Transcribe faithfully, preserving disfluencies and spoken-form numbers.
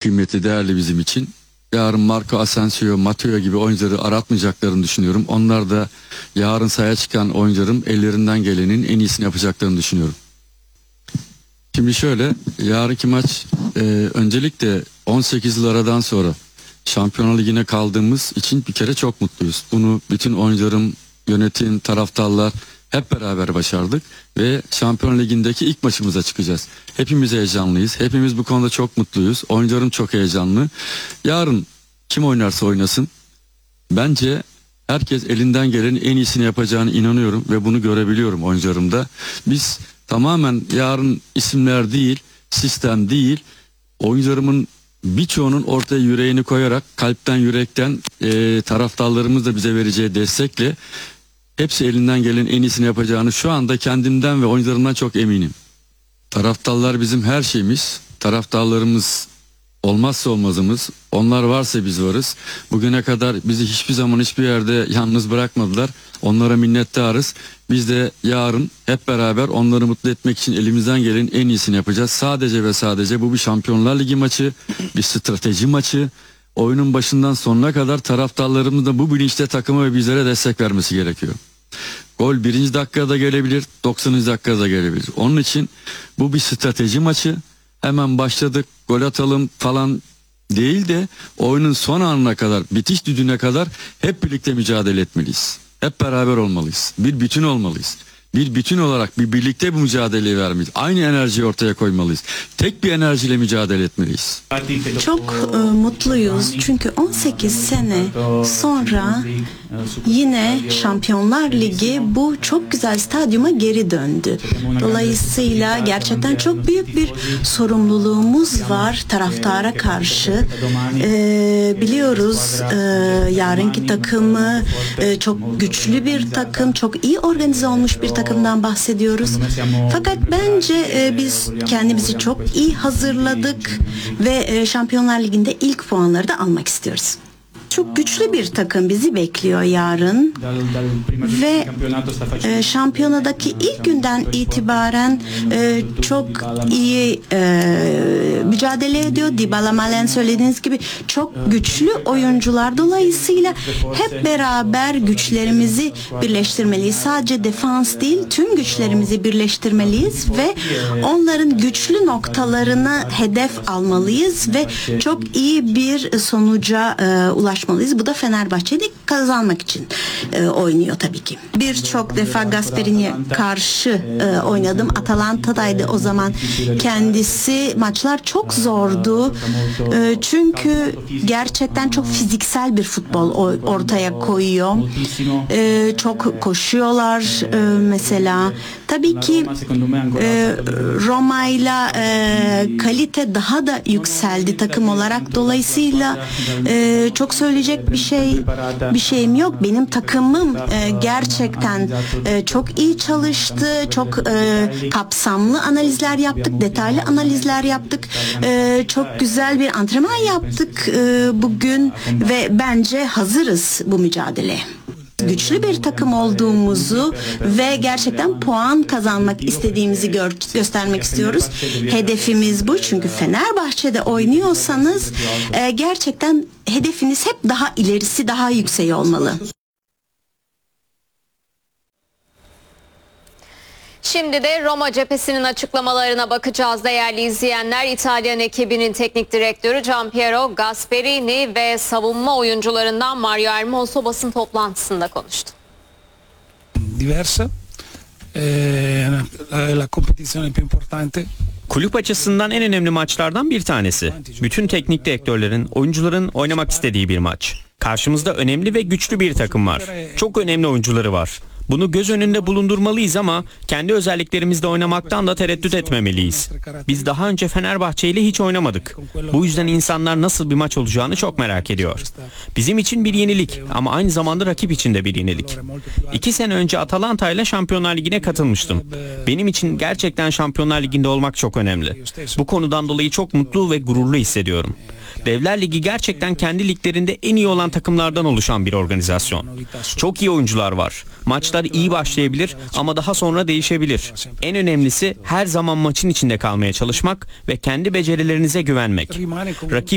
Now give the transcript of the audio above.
kıymetli, değerli bizim için. Yarın Marco Asensio, Matteo gibi oyuncuları aratmayacaklarını düşünüyorum. Onlar da yarın sahaya çıkan oyuncuların ellerinden gelenin en iyisini yapacaklarını düşünüyorum. Şimdi şöyle, yarınki maç e, öncelikle on sekiz yıl aradan sonra Şampiyonlar Ligi'ne kaldığımız için bir kere çok mutluyuz. Bunu bütün oyuncularım, yönetim, taraftarlar hep beraber başardık ve Şampiyonlar Ligi'ndeki ilk maçımıza çıkacağız. Hepimiz heyecanlıyız. Hepimiz bu konuda çok mutluyuz. Oyuncularım çok heyecanlı. Yarın kim oynarsa oynasın, bence herkes elinden gelenin en iyisini yapacağını inanıyorum ve bunu görebiliyorum oyuncularımda. Biz tamamen yarın isimler değil, sistem değil, oyuncularımın birçoğunun ortaya yüreğini koyarak, kalpten, yürekten e, taraftarlarımız da bize vereceği destekle hepsi elinden gelen en iyisini yapacağını şu anda kendimden ve oyuncularımdan çok eminim. Taraftarlar bizim her şeyimiz. Taraftarlarımız olmazsa olmazımız. Onlar varsa biz varız. Bugüne kadar bizi hiçbir zaman hiçbir yerde yalnız bırakmadılar. Onlara minnettarız. Biz de yarın hep beraber onları mutlu etmek için elimizden gelenin en iyisini yapacağız. Sadece ve sadece bu bir Şampiyonlar Ligi maçı, bir strateji maçı. Oyunun başından sonuna kadar taraftarlarımız da bu bilinçte takıma ve bizlere destek vermesi gerekiyor. Gol birinci dakikada gelebilir, doksanıncı dakikada gelebilir. Onun için bu bir strateji maçı. Hemen başladık, gol atalım falan değil de oyunun son anına kadar, bitiş düdüğüne kadar hep birlikte mücadele etmeliyiz. Hep beraber olmalıyız. Bir bütün olmalıyız. Bir bütün olarak bir birlikte bu mücadeleyi vermeliyiz. Aynı enerjiyi ortaya koymalıyız. Tek bir enerjiyle mücadele etmeliyiz. Çok e, mutluyuz çünkü on sekiz sene sonra yine Şampiyonlar Ligi bu çok güzel stadyuma geri döndü. Dolayısıyla gerçekten çok büyük bir sorumluluğumuz var taraftara karşı. E, biliyoruz e, yarınki takımı e, çok güçlü bir takım, çok iyi organize olmuş bir takımdan bahsediyoruz. Fakat bence e, biz kendimizi çok iyi hazırladık ve e, Şampiyonlar Ligi'nde ilk puanları da almak istiyoruz. Çok güçlü bir takım bizi bekliyor yarın ve e, şampiyonadaki ilk günden itibaren e, çok iyi e, mücadele ediyor. Dybala, Malen söylediğiniz gibi çok güçlü oyuncular. Dolayısıyla hep beraber güçlerimizi birleştirmeliyiz. Sadece defans değil, tüm güçlerimizi birleştirmeliyiz ve onların güçlü noktalarını hedef almalıyız ve çok iyi bir sonuca e, ulaşmalıyız. Bu da Fenerbahçe'de kazanmak için e, oynuyor tabii ki. Birçok defa Gasperini'ye karşı e, oynadım. Atalanta'daydı o zaman. Kendisi maçlar çok zordu. E, çünkü gerçekten çok fiziksel bir futbol ortaya koyuyor. E, çok koşuyorlar e, mesela. Tabii ki e, Roma'yla e, kalite daha da yükseldi takım olarak. Dolayısıyla e, çok söyleyecek bir şey bir şeyim yok. Benim takımım e, gerçekten e, çok iyi çalıştı. Çok e, kapsamlı analizler yaptık. Detaylı analizler yaptık. E, çok güzel bir antrenman yaptık e, bugün ve bence hazırız bu mücadeleye. Güçlü bir takım olduğumuzu ve gerçekten puan kazanmak istediğimizi gör, göstermek istiyoruz. Hedefimiz bu çünkü Fenerbahçe'de oynuyorsanız e, gerçekten hedefiniz hep daha ilerisi, daha yüksek olmalı. Şimdi de Roma cephesinin açıklamalarına bakacağız değerli izleyenler. İtalyan ekibinin teknik direktörü Gianpiero Gasperini ve savunma oyuncularından Mario Hermoso basın toplantısında konuştu. Diversa. La competizione più importante. Kulüp açısından en önemli maçlardan bir tanesi. Bütün teknik direktörlerin, oyuncuların oynamak istediği bir maç. Karşımızda önemli ve güçlü bir takım var. Çok önemli oyuncuları var. Bunu göz önünde bulundurmalıyız ama kendi özelliklerimizde oynamaktan da tereddüt etmemeliyiz. Biz daha önce Fenerbahçe ile hiç oynamadık. Bu yüzden insanlar nasıl bir maç olacağını çok merak ediyor. Bizim için bir yenilik ama aynı zamanda rakip için de bir yenilik. İki sene önce Atalanta ile Şampiyonlar Ligi'ne katılmıştım. Benim için gerçekten Şampiyonlar Ligi'nde olmak çok önemli. Bu konudan dolayı çok mutlu ve gururlu hissediyorum. Devler Ligi gerçekten kendi liglerinde en iyi olan takımlardan oluşan bir organizasyon. Çok iyi oyuncular var. Maçlar iyi başlayabilir ama daha sonra değişebilir. En önemlisi her zaman maçın içinde kalmaya çalışmak ve kendi becerilerinize güvenmek. Rakip